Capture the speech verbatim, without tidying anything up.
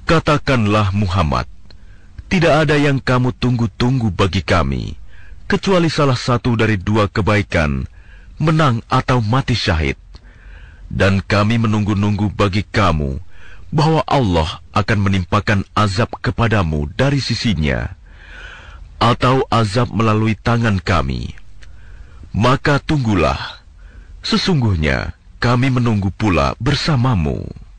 Katakanlah Muhammad, tidak ada yang kamu tunggu-tunggu bagi kami, kecuali salah satu dari dua kebaikan, menang atau mati syahid. Dan kami menunggu-nunggu bagi kamu, bahwa Allah akan menimpakan azab kepadamu dari sisinya, atau azab melalui tangan kami. Maka tunggulah, sesungguhnya kami menunggu pula bersamamu.